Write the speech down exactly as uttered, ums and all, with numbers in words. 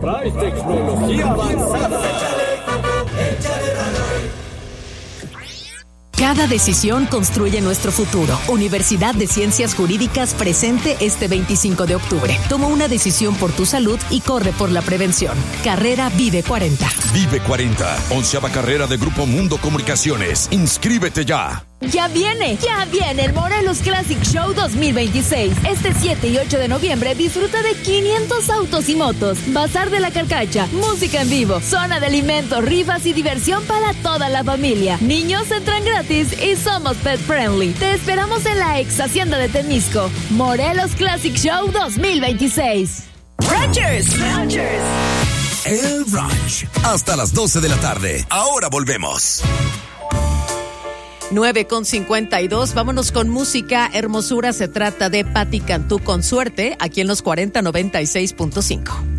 Traes tecnología avanzada. Cada decisión construye nuestro futuro. Universidad de Ciencias Jurídicas presente este veinticinco de octubre. Toma una decisión por tu salud y corre por la prevención. Carrera Vive cuarenta. Vive cuarenta, onceava carrera de Grupo Mundo Comunicaciones. Inscríbete ya. Ya viene, ya viene el Morelos Classic Show dos mil veintiséis. Este siete y ocho de noviembre disfruta de quinientos autos y motos, bazar de la carcacha, música en vivo, zona de alimentos, rifas y diversión para toda la familia. Niños entran gratis y somos pet friendly. Te esperamos en la ex hacienda de Temisco. Morelos Classic Show dos mil veintiséis. Ranchers, Ranchers. El Ranch. Hasta las doce de la tarde. Ahora volvemos. nueve con cincuenta y dos, vámonos con música. Hermosura, se trata de Patti Cantú con Suerte, aquí en los cuarenta noventa y seis punto cinco.